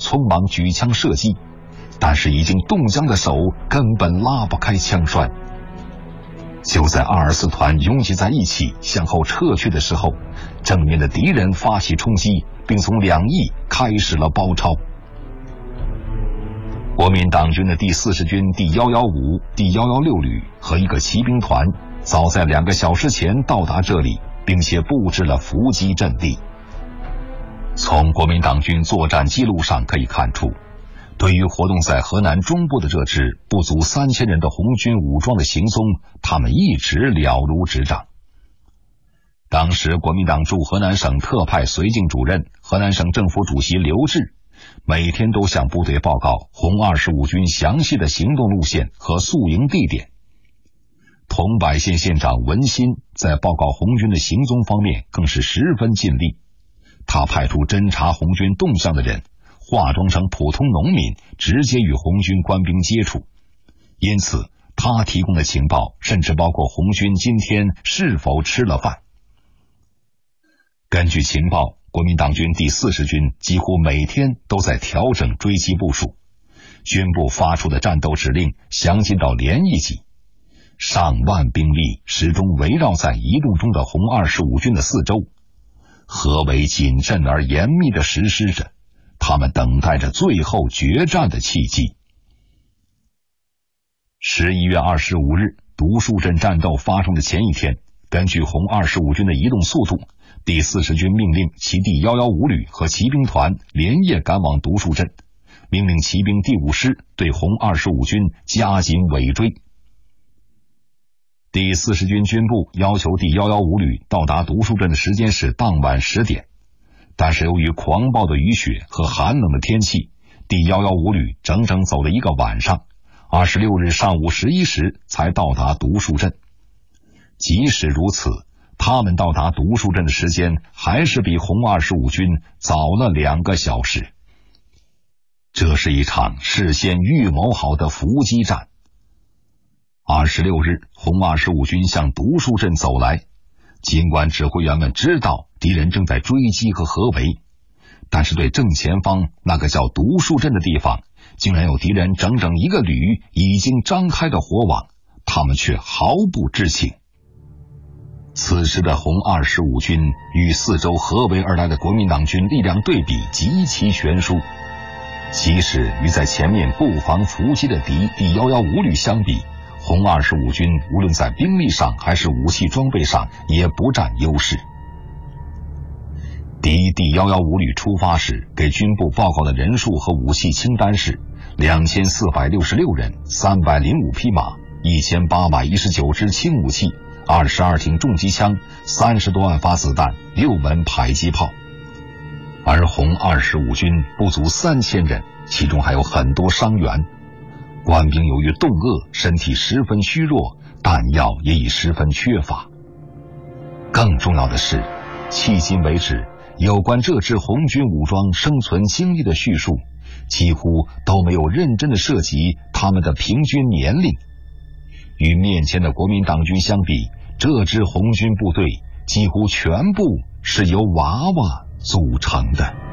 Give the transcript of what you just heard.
匆忙举枪射击，但是已经冻僵的手根本拉不开枪栓。就在224团拥挤在一起向后撤去的时候，正面的敌人发起冲击，并从两翼开始了包抄。国民党军的第40军第115、第116旅和一个骑兵团早在2个小时前到达这里，并且布置了伏击阵地。从国民党军作战记录上可以看出，对于活动在河南中部的这支不足3000人的红军武装的行踪，他们一直了如指掌。当时国民党驻河南省特派绥靖主任、河南省政府主席刘峙每天都向部队报告红25军详细的行动路线和宿营地点。桐柏县县长文新在报告红军的行踪方面更是十分尽力，他派出侦察红军动向的人化妆成普通农民，直接与红军官兵接触，因此他提供的情报甚至包括红军今天是否吃了饭。根据情报，国民党军第40军几乎每天都在调整追击部署，军部发出的战斗指令详尽到连一级，上万兵力始终围绕在移动中的红25军的四周，合围谨慎而严密地实施着，他们等待着最后决战的契机。11月25日，独树镇战斗发生的前一天，根据红25军的移动速度，第40军命令其第115旅和骑兵团连夜赶往独树镇，命令骑兵第5师对红25军加紧尾追。第40军军部要求第115旅到达独树镇的时间是当晚10点，但是由于狂暴的雨雪和寒冷的天气，第115旅整整走了一个晚上，26日上午11时才到达独树镇。即使如此，他们到达独树镇的时间还是比红25军早了2个小时。这是一场事先预谋好的伏击战。26日，红25军向独树镇走来，尽管指挥员们知道敌人正在追击和合围，但是对正前方那个叫独树镇的地方，竟然有敌人整整一个旅已经张开的火网，他们却毫不知情。此时的红25军与四周合围而来的国民党军力量对比极其悬殊，即使与在前面布防伏击的敌第115旅相比，红25军无论在兵力上还是武器装备上也不占优势。敌第115旅出发时给军部报告的人数和武器清单是2466人，305匹马，1819支轻武器，22挺重机枪，30多万发子弹，6门迫击炮。而红25军不足3000人，其中还有很多伤员，官兵由于冻饿，身体十分虚弱，弹药也已十分缺乏。更重要的是，迄今为止，有关这支红军武装生存经历的叙述，几乎都没有认真的涉及他们的平均年龄。与面前的国民党军相比，这支红军部队几乎全部是由娃娃组成的。